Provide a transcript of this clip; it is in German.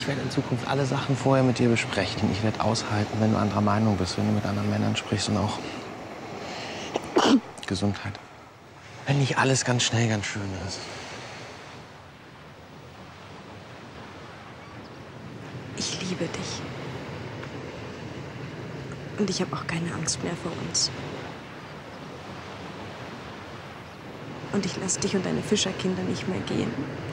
Ich werde in Zukunft alle Sachen vorher mit dir besprechen. Ich werde aushalten, wenn du anderer Meinung bist, wenn du mit anderen Männern sprichst und auch Gesundheit. Wenn nicht alles ganz schnell ganz schön ist. Ich liebe dich. Und ich habe auch keine Angst mehr vor uns. Und ich lasse dich und deine Fischerkinder nicht mehr gehen.